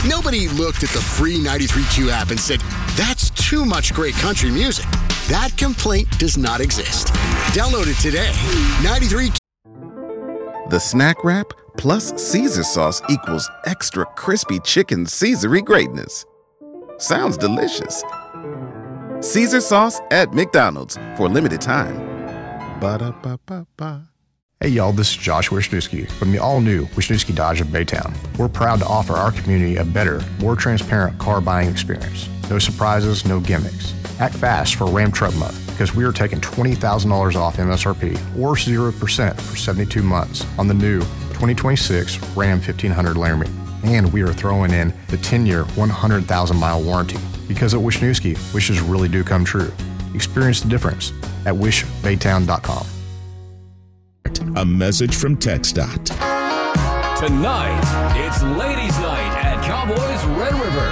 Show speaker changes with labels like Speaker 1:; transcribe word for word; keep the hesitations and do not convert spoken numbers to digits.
Speaker 1: Nobody looked at the free ninety-three Q app and said, that's too much great country music. That complaint does not exist. Download it today. ninety-three
Speaker 2: The Snack Wrap plus Caesar sauce equals extra crispy chicken Caesar-y greatness. Sounds delicious. Caesar sauce at McDonald's for a limited time. Ba-da-ba-ba-ba.
Speaker 3: Hey y'all, this is Josh Wisniewski from the all-new Wisniewski Dodge of Baytown. We're proud to offer our community a better, more transparent car buying experience. No surprises, no gimmicks. Act fast for Ram Truck Month because we are taking twenty thousand dollars off M S R P or zero percent for seventy-two months on the new twenty twenty-six Ram fifteen hundred Laramie. And we are throwing in the ten-year, one hundred thousand mile warranty because at Wisniewski, wishes really do come true. Experience the difference at wish baytown dot com.
Speaker 4: A message from TxDOT.
Speaker 5: Tonight, it's Ladies' Night at Cowboys Red River.